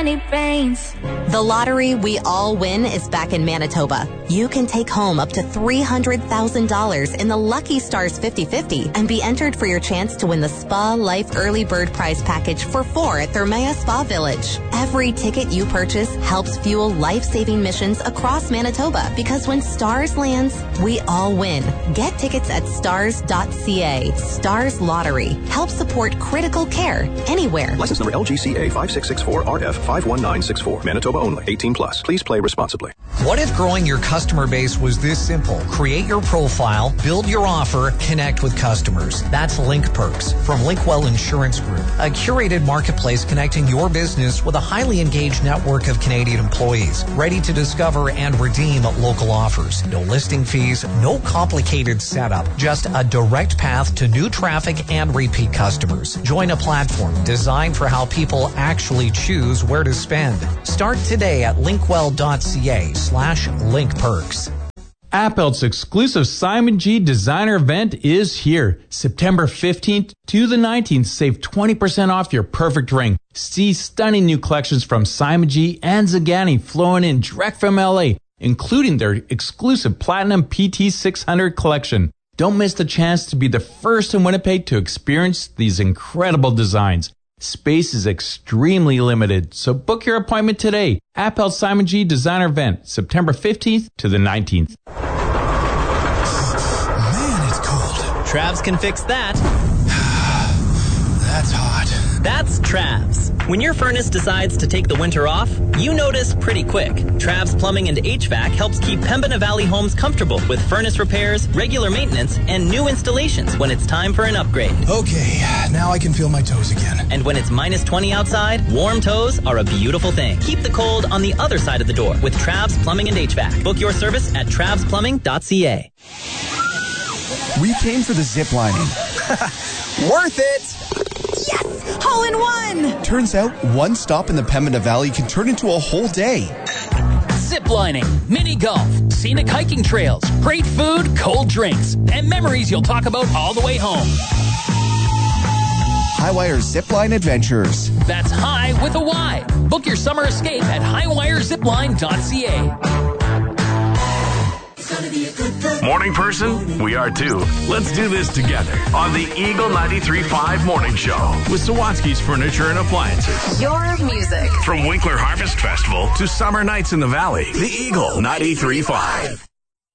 many pains. The lottery we all win is back in Manitoba. You can take home up to $300,000 in the Lucky Stars 50/50 and be entered for your chance to win the Spa Life Early Bird Prize Package for 4 at Thermea Spa Village. Every ticket you purchase helps fuel life-saving missions across Manitoba, because when Stars lands, we all win. Get tickets at stars.ca. Stars Lottery. Help support critical care anywhere. License number LGCA 5664RF51964. Manitoba only. 18 plus. Please play responsibly. What if growing your customer base was this simple? Create your profile, build your offer, connect with customers. That's Link Perks from Linkwell Insurance Group, a curated marketplace connecting your business with a highly engaged network of Canadian employees, ready to discover and redeem local offers. No listing fees, no complicated setup, just a direct path to new traffic and repeat customers. Join a platform designed for how people actually choose where to spend. Start today at linkwell.ca/linkperks. Appelt's exclusive Simon G designer event is here. September 15th to the 19th. Save 20% off your perfect ring. See stunning new collections from Simon G and Zagani flowing in direct from LA, including their exclusive Platinum PT600 collection. Don't miss the chance to be the first in Winnipeg to experience these incredible designs. Space is extremely limited, so book your appointment today. Appel Simon G Designer Event, September 15th to the 19th. Man, it's cold. Travs can fix that. That's hot. That's Travs. When your furnace decides to take the winter off, you notice pretty quick. Travs Plumbing and HVAC helps keep Pembina Valley homes comfortable with furnace repairs, regular maintenance, and new installations when it's time for an upgrade. Okay, now I can feel my toes again. And when it's minus 20 outside, warm toes are a beautiful thing. Keep the cold on the other side of the door with Travs Plumbing and HVAC. Book your service at travsplumbing.ca. We came for the zip lining. Worth it! Yes! Hole in one! Turns out one stop in the Pembina Valley can turn into a whole day. Zip lining, mini golf, scenic hiking trails, great food, cold drinks, and memories you'll talk about all the way home. Highwire Zipline Adventures. That's high with a Y. Book your summer escape at highwirezipline.ca. Morning person? We are too. Let's do this together on the Eagle 93.5 Morning Show with Sawatsky's Furniture and Appliances. Your music. From Winkler Harvest Festival to summer nights in the Valley, the Eagle 93.5.